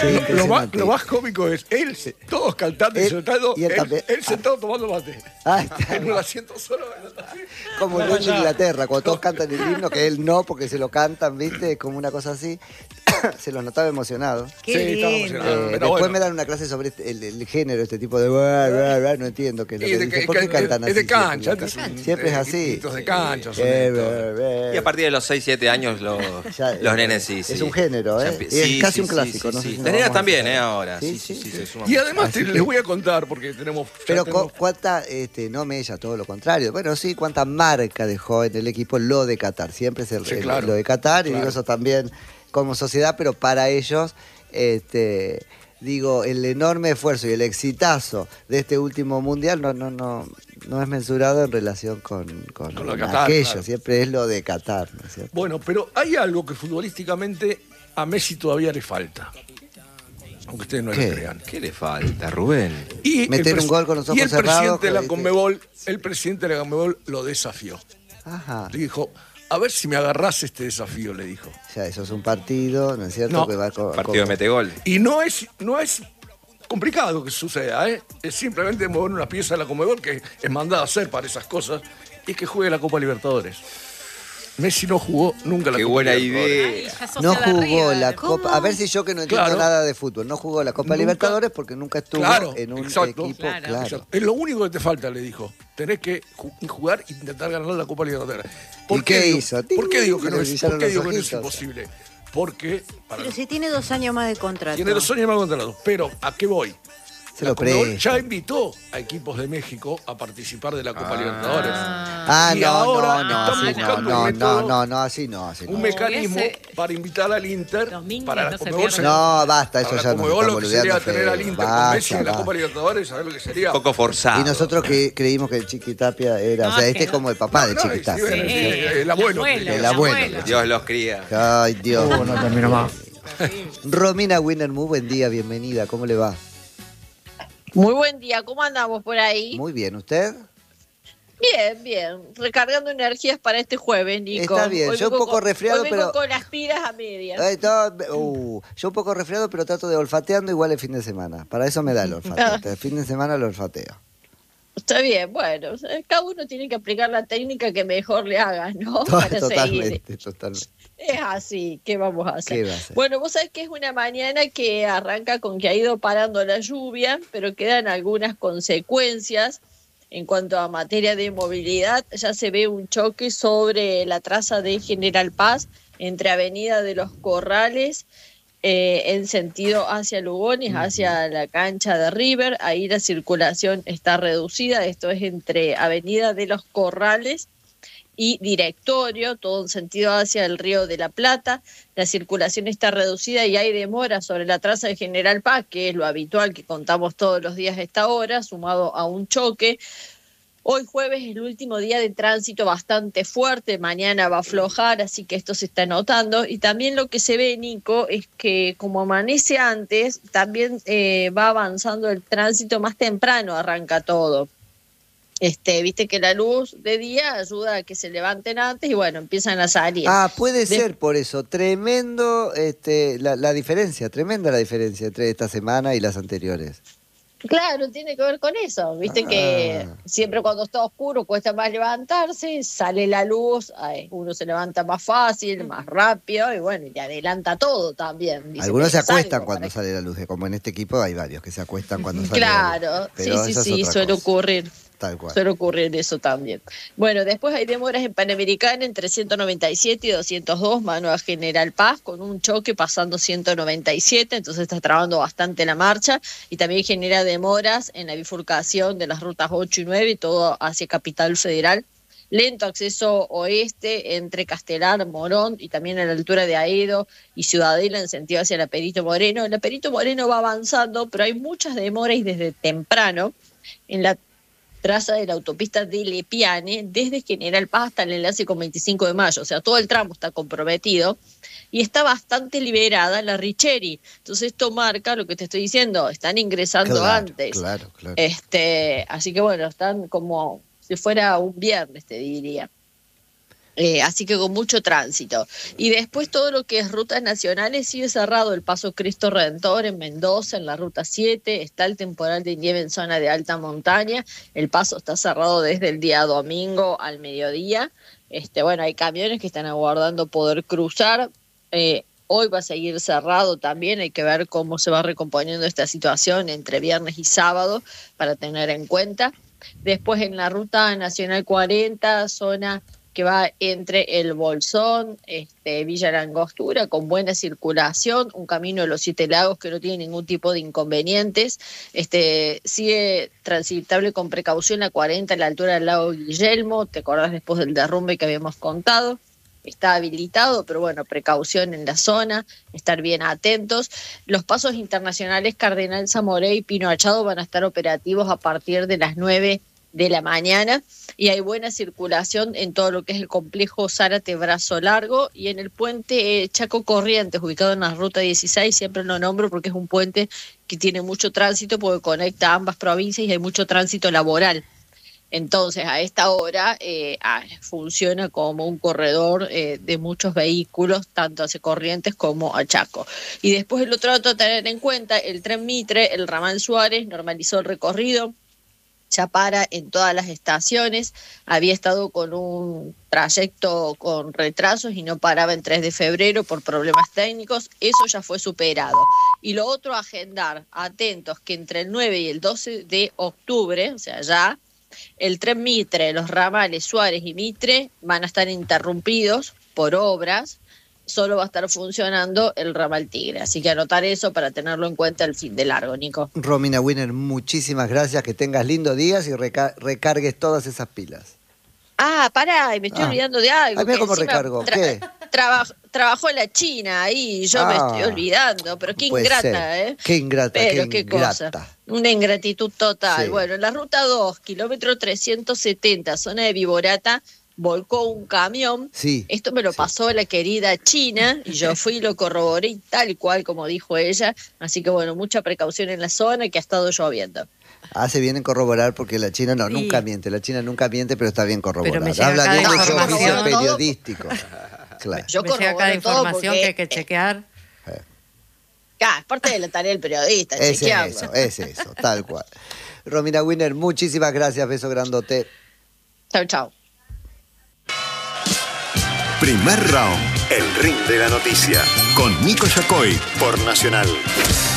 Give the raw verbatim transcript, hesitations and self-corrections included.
Lo, lo, más, lo más cómico es él, todos cantando y Él- sentado, y él él, también. él sentado tomando mate. Ah, está. En un asiento solo. Como el rey de Inglaterra, cuando todos cantan el himno, que él no, porque se lo cantan, ¿viste? Como una cosa así. Se lo notaba emocionado. Qué Sí, estaba lindo. emocionado. Eh, pero después bueno. me dan una clase sobre este- el, el género, este tipo de... bla, bla, bla, no entiendo qué es lo Y que de dice. que- ¿Por qué que- cantan es así? de cancha, siempre? este es un- Siempre es así. Gritos de cancha. son Eh, estos. bla, bla. Y a partir de los seis, siete años lo- Ya, los eh, nenes sí, es sí. un género, Ya ¿eh? empie- Y es sí, casi sí, un sí, clásico, sí, no sé sí. si nos Las nenas vamos a también, hacer. ¿eh? Ahora. Sí, Sí, sí, sí, sí, sí. se suman Y mucho. además Así te- que- les voy a contar, porque tenemos... ya Pero tengo- cu- cuánta, este, no Mella, todo lo contrario. Bueno, sí, cuánta marca dejó en el equipo lo de Qatar. Siempre es el, Sí, el- claro, lo de Qatar, y claro. digo eso también como sociedad, pero para ellos, este, digo, el enorme esfuerzo y el exitazo de este último mundial no, no, no, no es mensurado en relación con, con, Con lo de Qatar, aquello. claro. Siempre es lo de Qatar, ¿no es cierto? Bueno, pero hay algo que futbolísticamente a Messi todavía le falta. Aunque ustedes no ¿Qué? lo crean. ¿Qué le falta, Rubén? Y Meter el pres- un gol con los ojos Y el cerrados, presidente de la ¿viste? Conmebol, el presidente de la Conmebol lo desafió. Ajá. Le dijo, a ver si me agarrás este desafío, le dijo. Ya, eso es un partido, ¿no es cierto? No. Que va co- Partido de como- metegol. Y no es, no es complicado que suceda, ¿eh? Es simplemente mover una pieza de la Conmebol que es mandada a hacer para esas cosas y que juegue la Copa Libertadores. Messi no jugó nunca la Qué Copa buena Libertadores. idea. Ya sos No de jugó River. la ¿Cómo? Copa. A ver si yo que no entiendo Claro. nada de fútbol. No jugó la Copa Nunca. Libertadores porque nunca estuvo Claro, en un exacto. equipo. Claro. Claro. Exacto. Es lo único que te falta, le dijo. Tenés que ju- jugar e intentar ganar la Copa Libertadores. ¿Y qué digo- hizo? ¿Por qué digo que Le no es, brillaron por qué los digo que no es ojitos. imposible? Porque para- Pero si tiene dos años más de contrato. tiene dos años más contratados. Pero, ¿a qué voy? Se La lo Conmebol presta. ya invitó a equipos de México a participar de la Copa Libertadores. Ah, Y no, ahora no, no, están así no, buscando no, un método- no, no, no, así no, así no. Un mecanismo Hubiese- para invitar al Inter Los niños para la no se Conmebol. pierden. No, basta, eso para ya la nos Conmebol estamos lo que sería olvidando tener al feo. Inter con Basta, Messi en la basta. Copa Libertadores, ¿sabes lo que sería? Un poco forzado. Y nosotros que creímos que el Chiquitapia era, No, o sea, es este que es no. como el papá de No, no, Chiquitapia. sí, ¿no es sí, cierto? el abuelo. El abuelo. Dios los cría. Ay, Dios. no termino más. Romina Winner, muy buen día, bienvenida, ¿cómo le va? Muy buen día, ¿cómo andamos por ahí? Muy bien, ¿usted? Bien, bien, recargando energías para este jueves, Nico. Está bien, Hoy yo un vengo poco con- resfriado, hoy vengo pero- con las pilas a medias. Ay, no, uh, yo un poco resfriado, pero trato de olfateando igual el fin de semana. Para eso me da el olfato. El fin de semana lo olfateo. Está bien, bueno, cada uno tiene que aplicar la técnica que mejor le haga, ¿no? Para seguir. Totalmente, totalmente. Es así, ¿qué vamos a hacer? ¿Qué va a hacer? Bueno, vos sabés que es una mañana que arranca con que ha ido parando la lluvia, pero quedan algunas consecuencias. En cuanto a materia de movilidad, ya se ve un choque sobre la traza de General Paz entre Avenida de los Corrales eh, en sentido hacia Lugones, hacia la cancha de River. Ahí la circulación está reducida. Esto es entre Avenida de los Corrales y Directorio, todo en sentido hacia el Río de la Plata. La circulación está reducida y hay demora sobre la traza de General Paz, que es lo habitual que contamos todos los días a esta hora, sumado a un choque. Hoy jueves es el último día de tránsito bastante fuerte, mañana va a aflojar, así que esto se está notando. Y también lo que se ve, Nico, es que como amanece antes, también eh, va avanzando el tránsito más temprano, arranca todo. Este, viste que la luz de día ayuda a que se levanten antes y bueno, empiezan a salir. Ah, puede De- ser por eso. Tremendo este, la, la diferencia, tremenda la diferencia entre esta semana y las anteriores. Claro, tiene que ver con eso. Viste Ah. que siempre cuando está oscuro cuesta más levantarse, sale la luz, ay, uno se levanta más fácil, más rápido y bueno, y te adelanta todo también. Dice, Algunos se "Tenés algo acuestan cuando para sale la luz, como en este equipo hay varios que se acuestan cuando que-". sale la luz. Claro, sí, Pero sí, eso es sí, otra suele cosa. ocurrir. Tal cual. Suele ocurrir eso también. Bueno, después hay demoras en Panamericana entre ciento noventa y siete y doscientos dos, mano a General Paz, con un choque pasando ciento noventa y siete, entonces está trabando bastante la marcha y también genera demoras en la bifurcación de las rutas ocho y nueve y todo hacia Capital Federal. Lento acceso oeste entre Castelar, Morón y también a la altura de Aedo y Ciudadela en sentido hacia la Perito Moreno. La Perito Moreno va avanzando, pero hay muchas demoras y desde temprano en la traza de la autopista de Lepiane, desde General Paz hasta el enlace con veinticinco de mayo, o sea, todo el tramo está comprometido y está bastante liberada la Richeri. Entonces esto marca lo que te estoy diciendo, están ingresando Claro, antes. claro, claro. Este, así que bueno, están como si fuera un viernes, te diría. Eh, así que con mucho tránsito. Y después todo lo que es rutas nacionales sigue cerrado. El Paso Cristo Redentor en Mendoza, en la ruta siete, está el temporal de nieve en zona de alta montaña. El paso está cerrado desde el día domingo al mediodía. Este, bueno, hay camiones que están aguardando poder cruzar. Eh, hoy va a seguir cerrado también. Hay que ver cómo se va recomponiendo esta situación entre viernes y sábado para tener en cuenta. Después en la ruta nacional cuarenta, zona que va entre el Bolsón, este, Villa La Angostura, con buena circulación, un camino de los Siete Lagos que no tiene ningún tipo de inconvenientes. Este, sigue transitable con precaución la cuarenta a la altura del lago Guillermo, te acordás después del derrumbe que habíamos contado. Está habilitado, pero bueno, precaución en la zona, estar bien atentos. Los pasos internacionales Cardenal Zamoré y Pino Achado van a estar operativos a partir de las nueve de la mañana y hay buena circulación en todo lo que es el complejo Zárate Brazo Largo y en el puente eh, Chaco Corrientes, ubicado en la ruta dieciséis, siempre lo nombro porque es un puente que tiene mucho tránsito porque conecta ambas provincias y hay mucho tránsito laboral. Entonces, a esta hora eh, ah, funciona como un corredor eh, de muchos vehículos, tanto hacia Corrientes como a Chaco. Y después el otro dato a tener en cuenta, el tren Mitre, el ramal Suárez, normalizó el recorrido, ya para en todas las estaciones, había estado con un trayecto con retrasos y no paraba en tres de febrero por problemas técnicos, eso ya fue superado. Y lo otro, agendar, atentos, que entre el nueve y el doce de octubre, o sea ya, el tren Mitre, los ramales Suárez y Mitre van a estar interrumpidos por obras, solo va a estar funcionando el ramal Tigre. Así que anotar eso para tenerlo en cuenta el fin de largo, Nico. Romina Winner, muchísimas gracias, que tengas lindos días y reca- recargues todas esas pilas. Ah, pará, y me estoy Ah. olvidando de algo. Ay, mira que cómo encima recargo, tra- ¿qué? traba- trabajó en la China ahí, y yo me Ah, estoy olvidando, pero qué puede ingrata, ser. ¿eh? Qué ingrata, Pero qué qué, cosa. ingrata. Una ingratitud total. Sí. Bueno, en la ruta dos, kilómetro trescientos setenta, zona de Viborata, volcó un camión. Sí, Esto me lo sí. pasó la querida China y yo fui y lo corroboré tal cual como dijo ella. Así que bueno, mucha precaución en la zona que ha estado lloviendo. Hace bien en corroborar porque la China no, Sí. nunca miente. La China nunca miente, pero está bien corroborada. Pero me llega Habla cada bien de su información. oficio Todo. periodístico. Claro. Yo Me llega cada corroboro todo información porque, que hay que chequear. ah, es parte de la tarea del periodista, Es chequearlo. eso, es eso, tal cual. Romina Winner, muchísimas gracias, beso grandote. Chau, chau. Primer round, el ring de la noticia, con Nico Yacoy por Nacional.